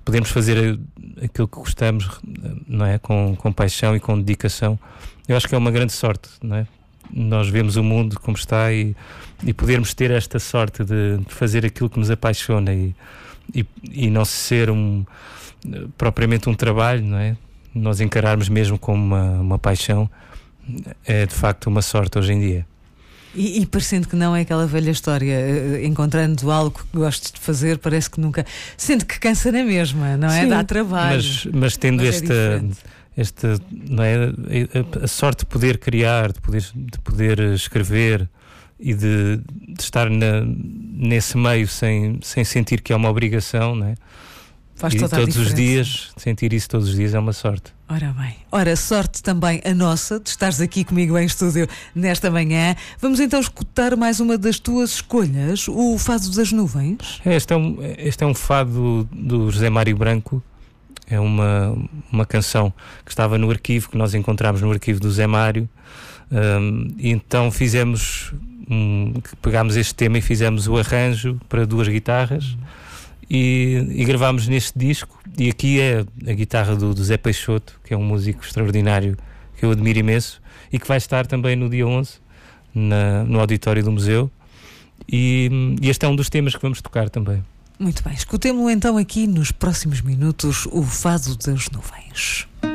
podermos fazer aquilo que gostamos, não é? Com paixão e com dedicação. Eu acho que é uma grande sorte, não é? Nós vemos o mundo como está e podermos ter esta sorte de fazer aquilo que nos apaixona e não ser propriamente um trabalho, não é? Nós encararmos mesmo como uma paixão, é de facto uma sorte hoje em dia. E parecendo que não é aquela velha história, encontrando algo que gostes de fazer, parece que nunca. Sendo que cansa na mesma, não é? Sim, dá trabalho. Mas tendo não é? A sorte de poder criar, de poder escrever e de estar nesse meio sem sentir que é uma obrigação, não é? Faz e toda todos a os dias, sentir isso todos os dias é uma sorte. Ora bem, sorte também a nossa de estares aqui comigo em estúdio nesta manhã. Vamos então escutar mais uma das tuas escolhas, o Fado das Nuvens. Este é um fado do José Mário Branco. É uma canção que estava no arquivo, que nós encontramos no arquivo do Zé Mário, e então pegámos este tema e fizemos o arranjo para 2 guitarras e gravámos neste disco. E aqui é a guitarra do Zé Peixoto, que é um músico extraordinário que eu admiro imenso e que vai estar também no dia 11 no auditório do museu, e este é um dos temas que vamos tocar também. Muito bem, escutemo-lo então aqui nos próximos minutos, o Fado das Nuvens.